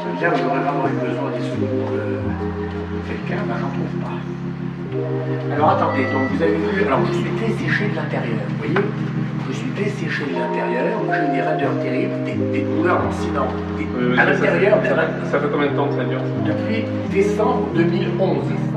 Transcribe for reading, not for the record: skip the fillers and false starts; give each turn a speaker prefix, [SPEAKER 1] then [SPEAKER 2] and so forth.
[SPEAKER 1] Ça veut dire que j'aurais vraiment eu besoin des secours de quelqu'un, ben j'en trouve pas. Alors attendez, donc vous avez vu, alors je suis desséché de l'intérieur, vous voyez? Je suis desséché de l'intérieur, j'ai des raideurs terribles, des douleurs lancinantes. À l'intérieur,
[SPEAKER 2] ça fait combien de temps que ça dure?
[SPEAKER 1] depuis décembre 2011.